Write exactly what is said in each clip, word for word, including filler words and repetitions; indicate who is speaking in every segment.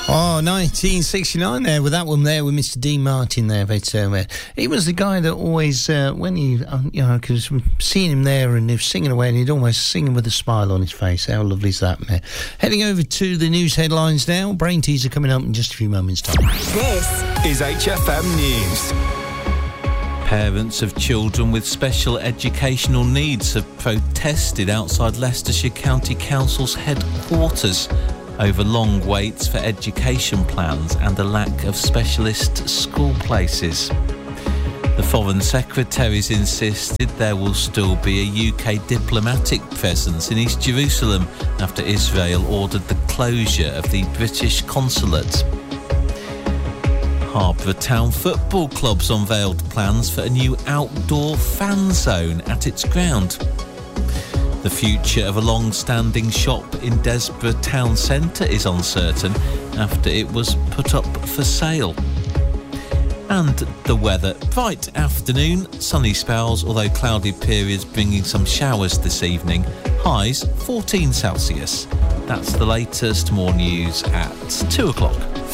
Speaker 1: Oh, nineteen sixty-nine there, with that one there, with Mister Dean Martin there. But, uh, he was the guy that always, uh, when he, uh, you know, because seeing him there and he was singing away and he'd almost singing with a smile on his face. How lovely is that, man? Heading over to the news headlines now. Brain teaser coming up in just a few moments' time.
Speaker 2: This is H F M News.
Speaker 3: Parents of children with special educational needs have protested outside Leicestershire County Council's headquarters over long waits for education plans and a lack of specialist school places. The Foreign Secretaries insisted there will still be a U K diplomatic presence in East Jerusalem after Israel ordered the closure of the British consulate. Harborough Town Football Club's unveiled plans for a new outdoor fan zone at its ground. The future of a long-standing shop in Desborough Town Centre is uncertain after it was put up for sale. And the weather. Bright afternoon, sunny spells, although cloudy periods bringing some showers this evening. Highs fourteen Celsius. That's the latest. More news at two o'clock.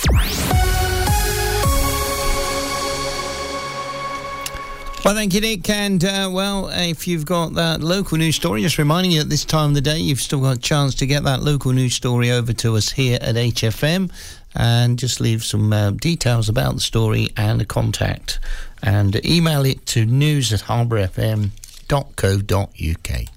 Speaker 1: Well, thank you, Nick. And, uh, well, if you've got that local news story, just reminding you at this time of the day, you've still got a chance to get that local news story over to us here at H F M. And just leave some uh, details about the story and a contact. And email it to news at harbour f m dot co dot u k.